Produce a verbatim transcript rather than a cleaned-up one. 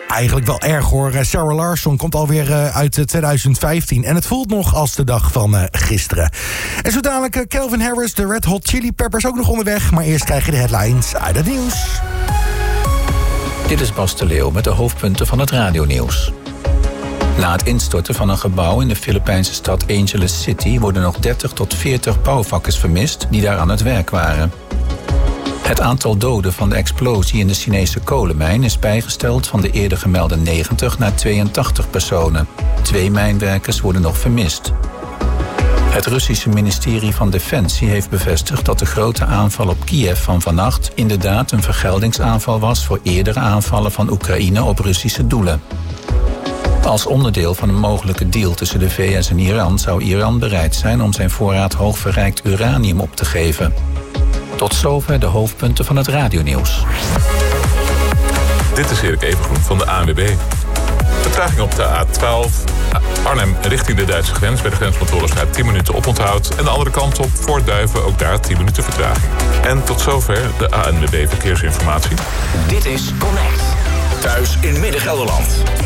Eigenlijk wel erg hoor. Sarah Larsson komt alweer uh, uit twintig vijftien. En het voelt nog als de dag van uh, gisteren. En zo dadelijk uh, Calvin Harris, de Red Hot Chili Peppers ook nog onderweg. Maar eerst krijg je de headlines uit het nieuws. Dit is Bas de Leeuw met de hoofdpunten van het radionieuws. Na het instorten van een gebouw in de Filipijnse stad Angeles City worden nog dertig tot veertig bouwvakkers vermist die daar aan het werk waren. Het aantal doden van de explosie in de Chinese kolenmijn is bijgesteld van de eerder gemelde negentig naar tweeëntachtig personen. Twee mijnwerkers worden nog vermist. Het Russische ministerie van Defensie heeft bevestigd dat de grote aanval op Kiev van vannacht inderdaad een vergeldingsaanval was voor eerdere aanvallen van Oekraïne op Russische doelen. Als onderdeel van een mogelijke deal tussen de V S en Iran zou Iran bereid zijn om zijn voorraad hoogverrijkt uranium op te geven. Tot zover de hoofdpunten van het radionieuws. Dit is Erik Evengroen van de A N W B. Vertraging op de A twaalf Arnhem richting de Duitse grens. Bij de grenscontroles gaat tien minuten oponthoud. En de andere kant op voor Duiven ook daar tien minuten vertraging. En tot zover de A N W B verkeersinformatie. Dit is Connect. Thuis in Midden-Gelderland.